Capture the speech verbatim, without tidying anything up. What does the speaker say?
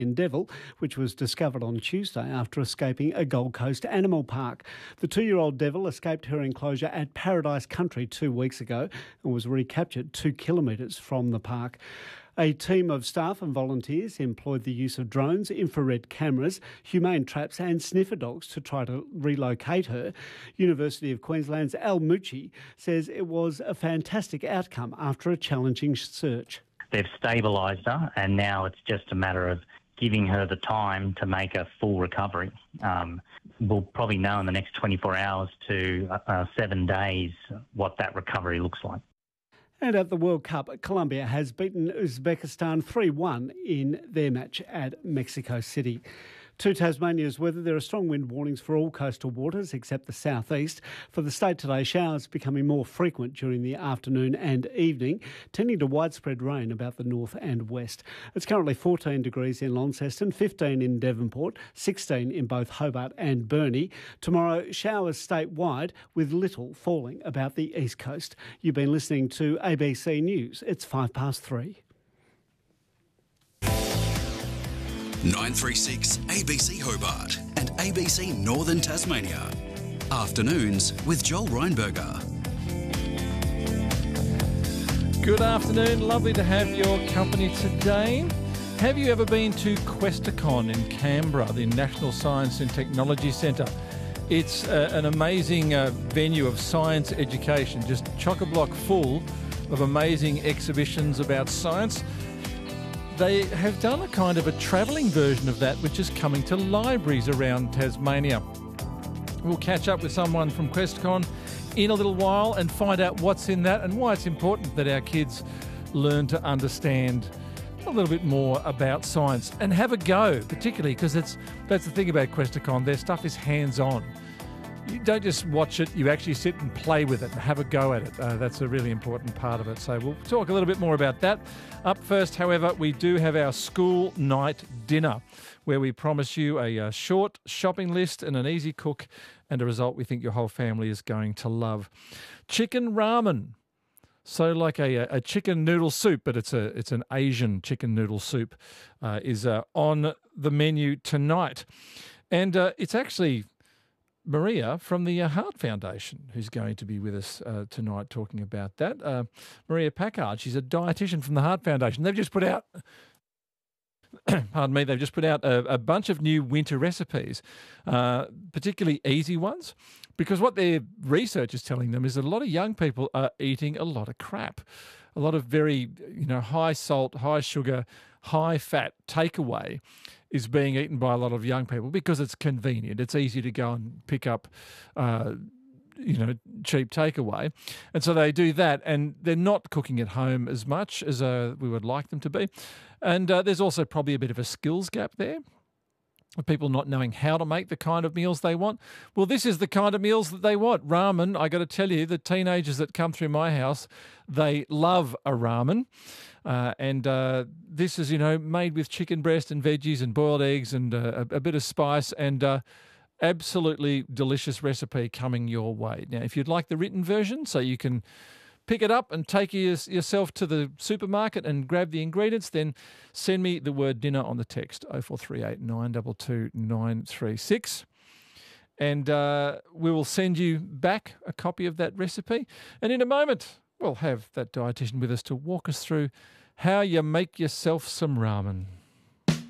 in Devil, which was discovered on Tuesday after escaping a Gold Coast animal park. The two-year-old Devil escaped her enclosure at Paradise Country two weeks ago and was recaptured two kilometres from the park. A team of staff and volunteers employed the use of drones, infrared cameras, humane traps and sniffer dogs to try to relocate her. University of Queensland's Al Mucci says it was a fantastic outcome after a challenging search. They've stabilised her and now it's just a matter of giving her the time to make a full recovery. Um, we'll probably know in the next twenty-four hours to uh, seven days what that recovery looks like. And at the World Cup, Colombia has beaten Uzbekistan three one in their match at Mexico City. To Tasmania's weather, there are strong wind warnings for all coastal waters except the southeast. For the state today, showers becoming more frequent during the afternoon and evening, tending to widespread rain about the north and west. It's currently fourteen degrees in Launceston, fifteen in Devonport, sixteen in both Hobart and Burnie. Tomorrow, showers statewide with little falling about the east coast. You've been listening to A B C News. It's five past three. nine three six A B C Hobart and A B C Northern Tasmania. Afternoons with Joel Reinberger. Good afternoon. Lovely to have your company today. Have you ever been to Questacon in Canberra, the National Science and Technology Centre? It's uh, an amazing uh, venue of science education, just chock-a-block full of amazing exhibitions about science. They have done a kind of a travelling version of that, which is coming to libraries around Tasmania. We'll catch up with someone from Questacon in a little while and find out what's in that and why it's important that our kids learn to understand a little bit more about science and have a go, particularly because it's that's the thing about Questacon. Their stuff is hands-on. You don't just watch it, you actually sit and play with it and have a go at it. Uh, that's a really important part of it. So we'll talk a little bit more about that. Up first, however, we do have our school night dinner where we promise you a, a short shopping list and an easy cook and a result we think your whole family is going to love. Chicken ramen. So like a, a chicken noodle soup, but it's a it's an Asian chicken noodle soup, uh, is uh, on the menu tonight. And uh, it's actually Maria from the uh, Heart Foundation, who's going to be with us uh, tonight talking about that. Uh, Maria Packard, she's a dietitian from the Heart Foundation. They've just put out, pardon me, they've just put out a, a bunch of new winter recipes, uh, particularly easy ones, because what their research is telling them is that a lot of young people are eating a lot of crap, a lot of very, you know, high salt, high sugar, high fat takeaway is being eaten by a lot of young people because it's convenient. It's easy to go and pick up, uh, you know, cheap takeaway. And so they do that, and they're not cooking at home as much as uh, we would like them to be. And uh, there's also probably a bit of a skills gap there, of people not knowing how to make the kind of meals they want. Well, this is the kind of meals that they want. Ramen, I got to tell you, the teenagers that come through my house, they love a ramen. Uh, and uh, this is, you know, made with chicken breast and veggies and boiled eggs and uh, a, a bit of spice and uh, absolutely delicious recipe coming your way. Now, if you'd like the written version so you can pick it up and take your, yourself to the supermarket and grab the ingredients, then send me the word dinner on the text oh four three eight nine two two nine three six. And uh, we will send you back a copy of that recipe. And in a moment, we'll have that dietitian with us to walk us through how you make yourself some ramen.